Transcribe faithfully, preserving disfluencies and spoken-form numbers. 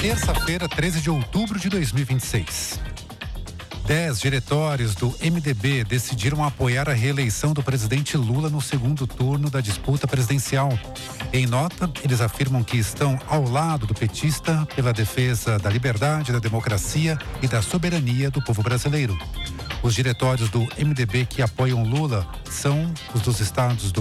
Terça-feira, treze de outubro de dois mil e vinte e seis. Dez diretórios do M D B decidiram apoiar a reeleição do presidente Lula no segundo turno da disputa presidencial. Em nota, eles afirmam que estão ao lado do petista pela defesa da liberdade, da democracia e da soberania do povo brasileiro. Os diretórios do M D B que apoiam Lula são os dos estados do